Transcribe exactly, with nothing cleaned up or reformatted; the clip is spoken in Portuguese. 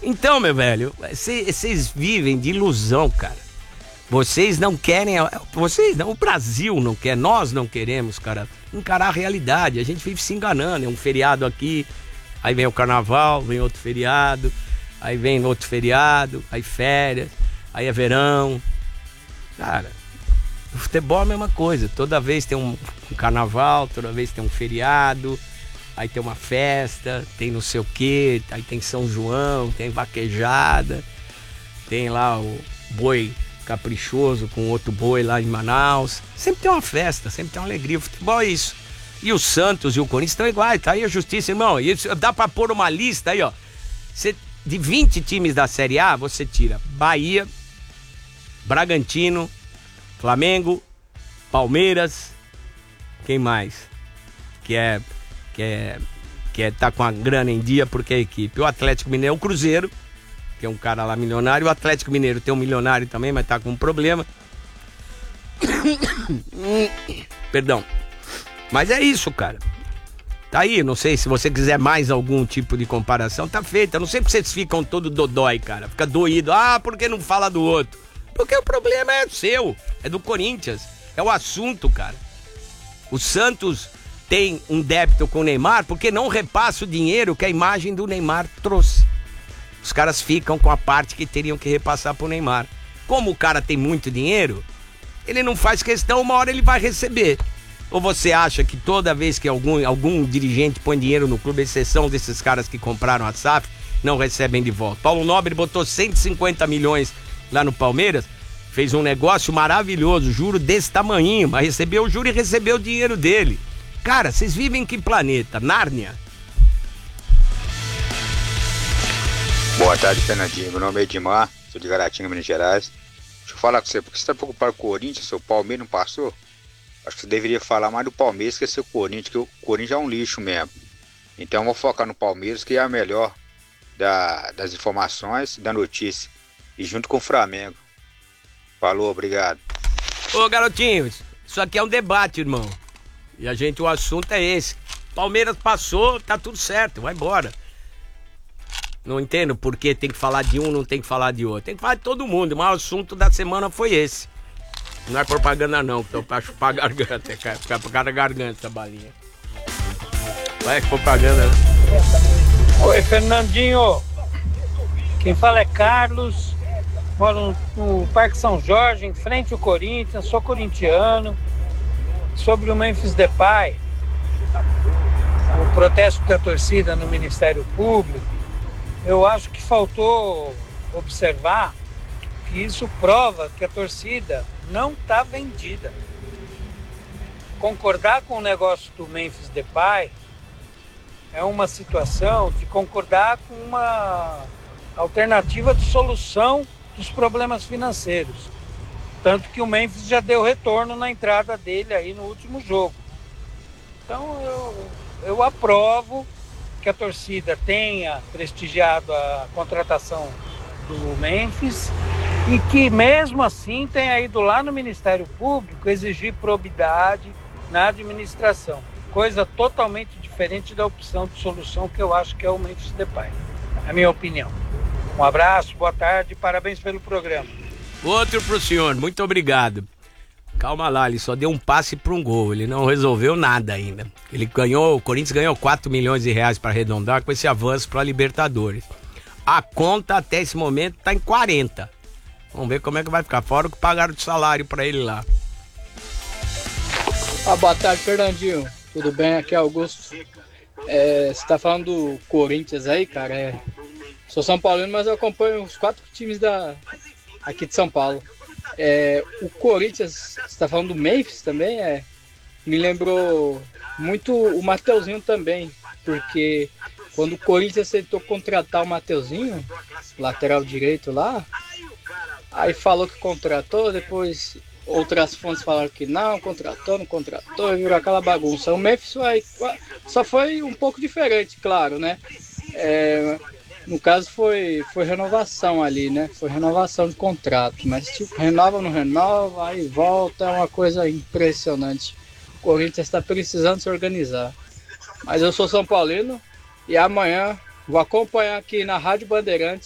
Então, meu velho, vocês vivem de ilusão, cara. Vocês não querem, vocês não, o Brasil não quer, nós não queremos, cara, encarar a realidade. A gente vive se enganando, é um feriado aqui, aí vem o carnaval, vem outro feriado, aí vem outro feriado, aí férias, aí é verão. Cara, o futebol é a mesma coisa, toda vez tem um, um carnaval, toda vez tem um feriado, aí tem uma festa, tem não sei o que, aí tem São João, tem vaquejada, tem lá o boi caprichoso com outro boi lá em Manaus. Sempre tem uma festa, sempre tem uma alegria. O futebol é isso. E o Santos e o Corinthians estão iguais, tá aí a justiça, irmão. E isso, dá pra pôr uma lista aí, ó. Você, de vinte times da Série A, você tira Bahia, Bragantino, Flamengo, Palmeiras, quem mais? Que é, que é, que é, tá com a grana em dia porque é a equipe. O Atlético Mineiro, o Cruzeiro, que é um cara lá milionário. O Atlético Mineiro tem um milionário também, mas tá com um problema. Perdão. Mas é isso, cara. Tá aí, não sei se você quiser mais algum tipo de comparação, tá feita. Não sei porque vocês ficam todo dodói, cara. Fica doído. Ah, por que não fala do outro? Porque o problema é seu, é do Corinthians. É o assunto, cara. O Santos tem um débito com o Neymar porque não repassa o dinheiro que a imagem do Neymar trouxe. Os caras ficam com a parte que teriam que repassar pro Neymar. Como o cara tem muito dinheiro, ele não faz questão, uma hora ele vai receber. Ou você acha que toda vez que algum, algum dirigente põe dinheiro no clube, exceção desses caras que compraram a S A F, não recebem de volta? Paulo Nobre botou cento e cinquenta milhões lá no Palmeiras, fez um negócio maravilhoso, juro desse tamanhinho, mas recebeu o juro e recebeu o dinheiro dele. Cara, vocês vivem em que planeta? Nárnia? Boa tarde, Fernandinho. Meu nome é Edmar, sou de Garatinga, Minas Gerais. Deixa eu falar com você, por que você está preocupado com o Corinthians? Seu Palmeiras não passou? Acho que você deveria falar mais do Palmeiras que seu Corinthians, que o Corinthians é um lixo mesmo. Então eu vou focar no Palmeiras, que é a melhor da, das informações, da notícia. E junto com o Flamengo. Falou, obrigado. Ô, garotinhos, isso aqui é um debate, irmão. E a gente, o assunto é esse. Palmeiras passou, tá tudo certo, vai embora. Não entendo por que tem que falar de um, não tem que falar de outro. Tem que falar de todo mundo, mas o assunto da semana foi esse. Não é propaganda não, que eu pra chupar a garganta, cara. Ficar por cada garganta essa balinha. Vai, propaganda. Oi, Fernandinho. Quem fala é Carlos. Moro no Parque São Jorge, em frente ao Corinthians. Sou corintiano. Sobre o Memphis Depay, o protesto da torcida no Ministério Público, eu acho que faltou observar que isso prova que a torcida não está vendida. Concordar com o negócio do Memphis Depay é uma situação de concordar com uma alternativa de solução dos problemas financeiros. Tanto que o Memphis já deu retorno na entrada dele aí no último jogo. Então eu, eu aprovo que a torcida tenha prestigiado a contratação do Memphis e que mesmo assim tenha ido lá no Ministério Público exigir probidade na administração. Coisa totalmente diferente da opção de solução que eu acho que é o Memphis Depay. É a minha opinião. Um abraço, boa tarde e parabéns pelo programa. Outro pro senhor, muito obrigado. Calma lá, ele só deu um passe para um gol, ele não resolveu nada ainda. Ele ganhou, o Corinthians ganhou quatro milhões de reais para arredondar com esse avanço para a Libertadores. A conta até esse momento tá em quarenta. Vamos ver como é que vai ficar, fora o que pagaram de salário para ele lá. Ah, boa tarde, Fernandinho. Tudo bem? Aqui é Augusto. É, você tá falando do Corinthians aí, cara. É, sou São Paulino, mas eu acompanho os quatro times da, aqui de São Paulo. É, o Corinthians, você está falando do Memphis também, é, me lembrou muito o Mateuzinho também, porque quando o Corinthians tentou contratar o Mateuzinho, lateral direito lá, aí falou que contratou, depois outras fontes falaram que não, contratou, não contratou, e virou aquela bagunça. O Memphis foi, só foi um pouco diferente, claro, né? É, No caso foi, foi renovação ali, né? Foi renovação de contrato. Mas tipo, renova, não renova, aí volta, é uma coisa impressionante. O Corinthians está precisando se organizar. Mas eu sou São Paulino e amanhã vou acompanhar aqui na Rádio Bandeirantes